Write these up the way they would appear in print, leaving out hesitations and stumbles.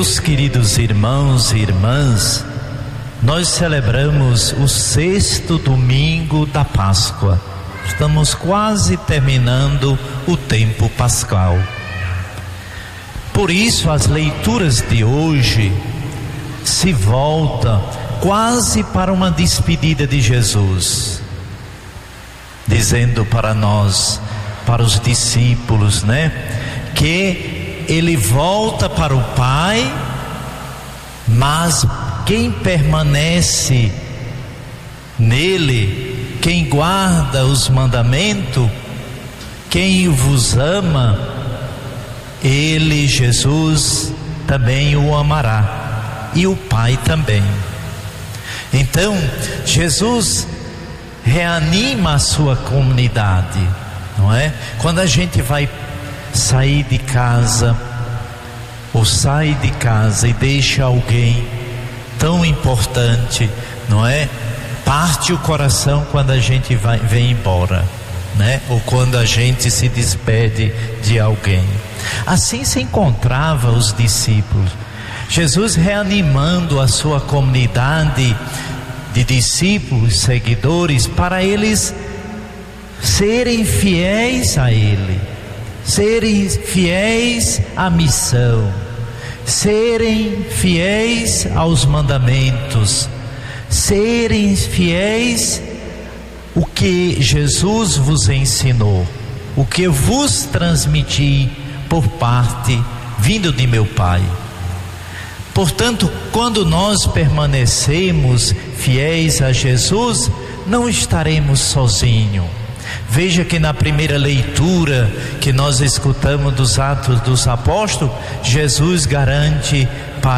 Meus queridos irmãos e irmãs, nós celebramos o 6º domingo da Páscoa. Estamos quase terminando o tempo pascal. Por isso, as leituras de hoje se voltam quase para uma despedida de Jesus, dizendo para nós, para os discípulos, que ele volta para o Pai, mas quem permanece nele, quem guarda os mandamentos, quem vos ama, ele, Jesus, também o amará, e o Pai também. Então, Jesus reanima a sua comunidade, não é? Quando a gente vai sair de casa, ou sai de casa e deixa alguém tão importante, não é? Parte o coração quando a gente vem embora, né? Ou quando a gente se despede de alguém. Assim se encontrava os discípulos. Jesus reanimando a sua comunidade de discípulos, seguidores, para eles serem fiéis a Ele, serem fiéis à missão, serem fiéis aos mandamentos, serem fiéis o que Jesus vos ensinou, o que eu vos transmiti por parte vindo de meu Pai. Portanto, quando nós permanecemos fiéis a Jesus, não estaremos sozinhos. Veja que na primeira leitura que nós escutamos dos Atos dos Apóstolos, Jesus garante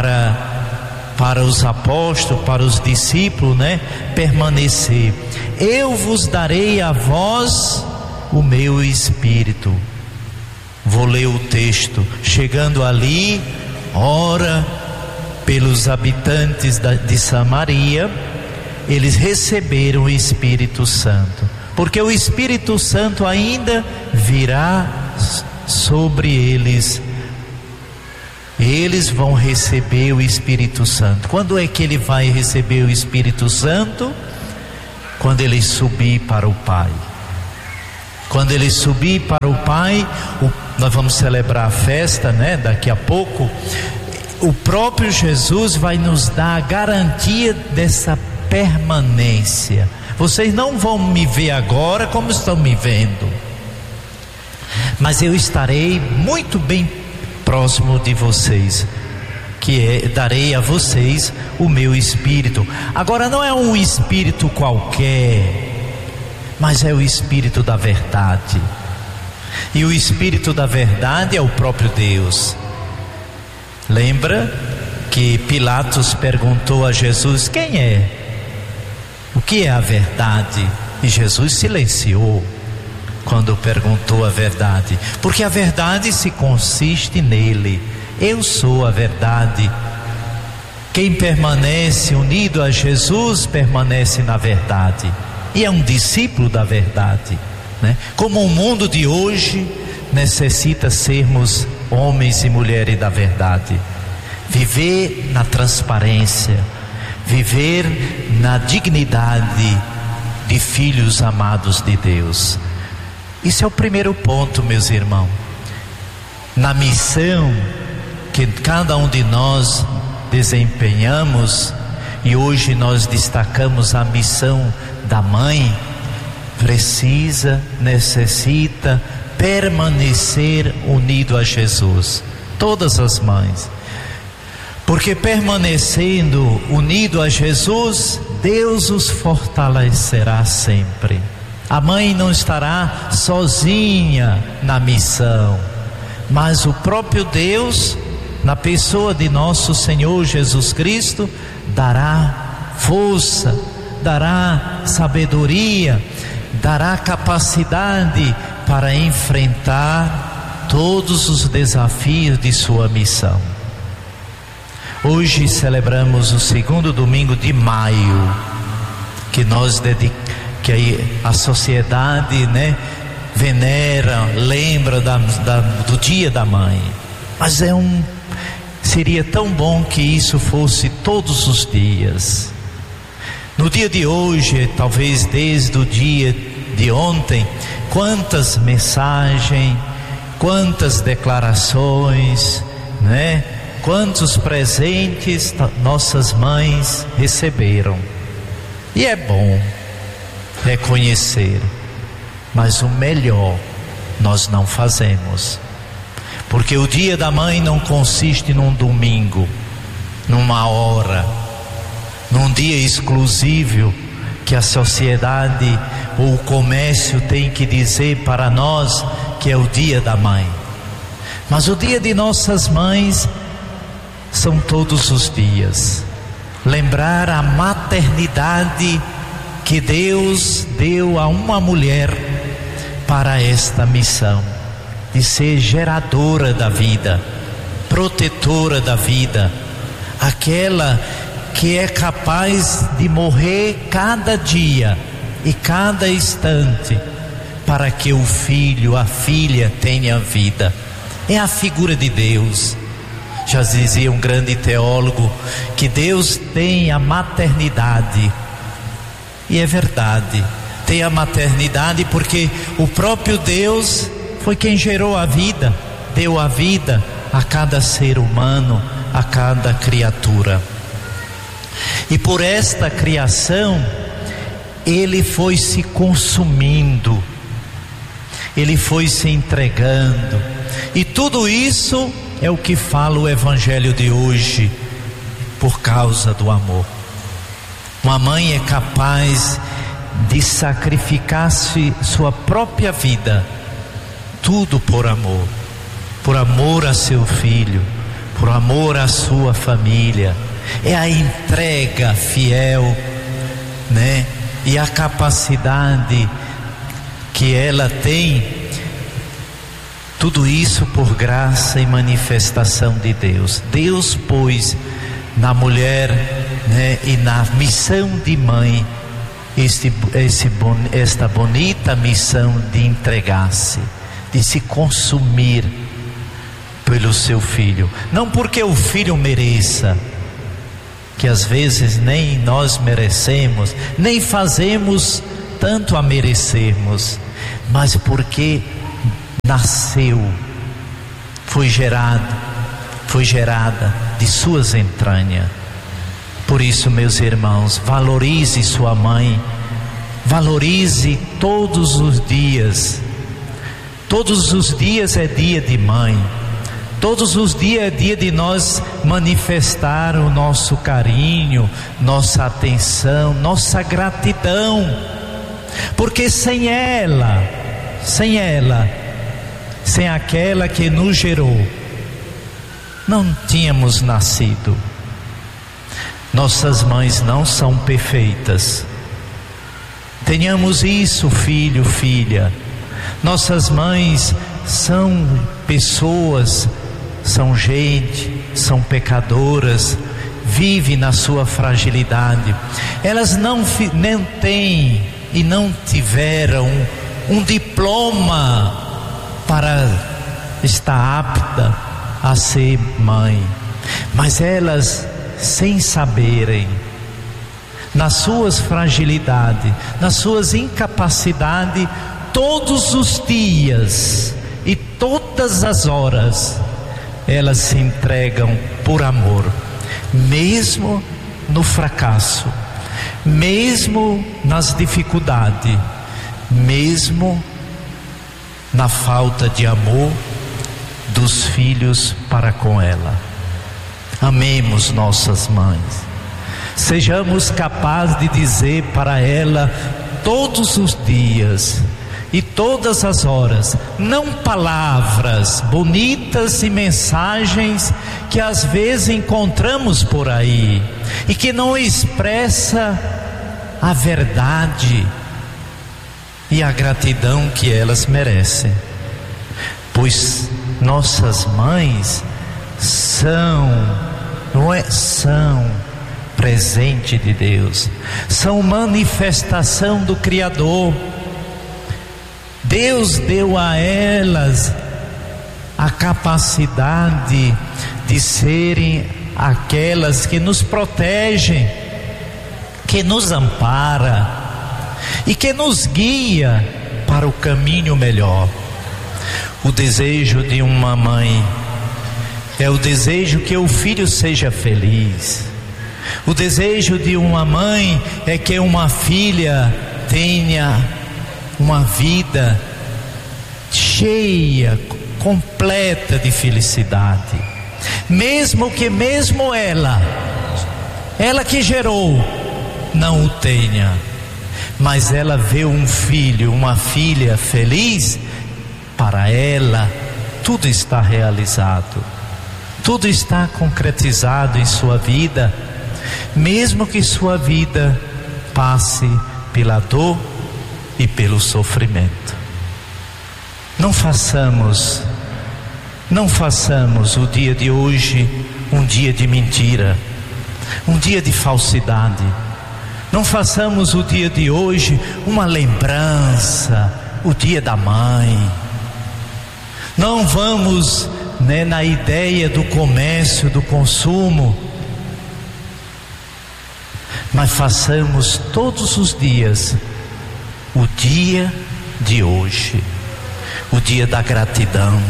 para os apóstolos, para os discípulos, permanecer. Eu vos darei a vós o meu Espírito. Vou ler o texto. Chegando ali, ora pelos habitantes de Samaria, eles receberam o Espírito Santo, porque o Espírito Santo ainda virá sobre eles. Eles vão receber o Espírito Santo. Quando é que ele vai receber o Espírito Santo? Quando ele subir para o Pai. Quando ele subir para o Pai, nós vamos celebrar a festa, daqui a pouco. O próprio Jesus vai nos dar a garantia dessa permanência. Vocês não vão me ver agora como estão me vendo, mas eu estarei muito bem próximo de vocês, darei a vocês o meu Espírito. Agora não é um Espírito qualquer, mas é o Espírito da verdade. E o Espírito da verdade é o próprio Deus. Lembra que Pilatos perguntou a Jesus: quem é? O que é a verdade? E Jesus silenciou quando perguntou a verdade, porque a verdade se consiste nele. Eu sou a verdade. Quem permanece unido a Jesus permanece na verdade, e é um discípulo da verdade, Como o mundo de hoje necessita sermos homens e mulheres da verdade, viver na transparência, viver na dignidade de filhos amados de Deus. Isso é o primeiro ponto, meus irmãos. Na missão que cada um de nós desempenhamos, e hoje nós destacamos a missão da mãe, necessita permanecer unido a Jesus. Todas as mães, porque permanecendo unido a Jesus, Deus os fortalecerá sempre. A mãe não estará sozinha na missão, mas o próprio Deus, na pessoa de nosso Senhor Jesus Cristo, dará força, dará sabedoria, dará capacidade para enfrentar todos os desafios de sua missão. Hoje celebramos o 2º domingo de maio, que a sociedade, venera, lembra do dia da mãe. Mas Seria tão bom que isso fosse todos os dias. No dia de hoje, talvez desde o dia de ontem, quantas mensagens, quantas declarações, né? Quantos presentes nossas mães receberam. E é bom reconhecer, mas o melhor nós não fazemos. Porque o dia da mãe não consiste num domingo, numa hora, num dia exclusivo que a sociedade ou o comércio tem que dizer para nós que é o dia da mãe. Mas o dia de nossas mães são todos os dias. Lembrar a maternidade que Deus deu a uma mulher para esta missão de ser geradora da vida, protetora da vida, aquela que é capaz de morrer cada dia e cada instante para que o filho, a filha tenha vida. É a figura de Deus. Já dizia um grande teólogo que Deus tem a maternidade, e é verdade, tem a maternidade porque o próprio Deus foi quem gerou a vida, deu a vida a cada ser humano, a cada criatura. E por esta criação, Ele foi se consumindo, Ele foi se entregando, e tudo isso é o que fala o Evangelho de hoje, por causa do amor. Uma mãe é capaz de sacrificar sua própria vida, tudo por amor a seu filho, por amor à sua família. É a entrega fiel, né? E a capacidade que ela tem, tudo isso por graça e manifestação de Deus. Deus pôs na mulher, né, e na missão de mãe, esta bonita missão de entregar-se, de se consumir pelo seu filho. Não porque o filho mereça, que às vezes nem nós merecemos, nem fazemos tanto a merecermos, mas porque nasceu, foi gerada de suas entranhas. Por isso, meus irmãos, valorize sua mãe, valorize todos os dias. Todos os dias é dia de mãe, todos os dias é dia de nós manifestar o nosso carinho, nossa atenção, nossa gratidão, porque sem aquela que nos gerou, não tínhamos nascido. Nossas mães não são perfeitas. Tenhamos isso, filho, filha. Nossas mães são pessoas, são gente, são pecadoras, vivem na sua fragilidade. Elas não têm e não tiveram um diploma para estar apta a ser mãe, mas elas, sem saberem, nas suas fragilidades, nas suas incapacidades, todos os dias e todas as horas, elas se entregam por amor, mesmo no fracasso, mesmo nas dificuldades, mesmo na falta de amor dos filhos para com ela. Amemos nossas mães, sejamos capazes de dizer para ela todos os dias e todas as horas, não palavras bonitas e mensagens que às vezes encontramos por aí e que não expressa a verdade e a gratidão que elas merecem, pois nossas mães são presente de Deus, são manifestação do Criador. Deus deu a elas a capacidade de serem aquelas que nos protegem, que nos ampara e que nos guia para o caminho melhor. O desejo de uma mãe é o desejo que o filho seja feliz. O desejo de uma mãe é que uma filha tenha uma vida cheia, completa de felicidade. Mesmo ela que gerou, não o tenha, mas ela vê um filho, uma filha feliz, para ela tudo está realizado, tudo está concretizado em sua vida, mesmo que sua vida passe pela dor e pelo sofrimento. Não façamos o dia de hoje um dia de mentira, um dia de falsidade. Não façamos o dia de hoje uma lembrança, o dia da mãe. Não vamos, na ideia do comércio, do consumo, mas façamos todos os dias o dia de hoje, o dia da gratidão,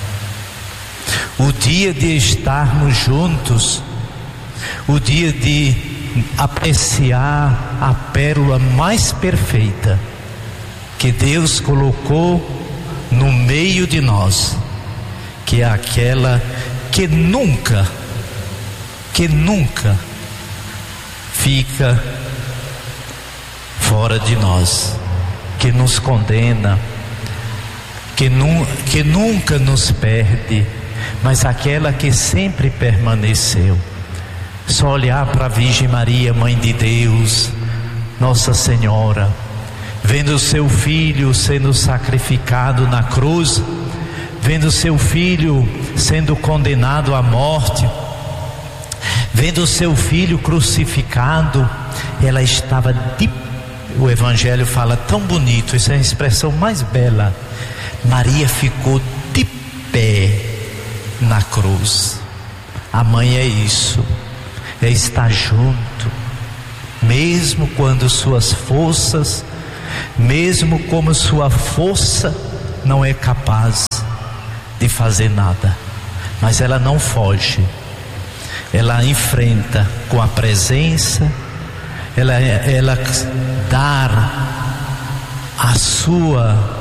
o dia de estarmos juntos, o dia de apreciar a pérola mais perfeita que Deus colocou no meio de nós, que é aquela que nunca fica fora de nós, que nos condena, que nunca nos perde, mas aquela que sempre permaneceu. Só olhar para a Virgem Maria, Mãe de Deus, Nossa Senhora, vendo o seu filho sendo sacrificado na cruz, vendo o seu filho sendo condenado à morte, vendo o seu filho crucificado, ela estava o Evangelho fala tão bonito, isso é a expressão mais bela. Maria ficou de pé na cruz. A mãe é isso, é estar junto, mesmo quando suas forças, mesmo como sua força não é capaz de fazer nada, mas ela não foge, ela enfrenta com a presença, ela dá a sua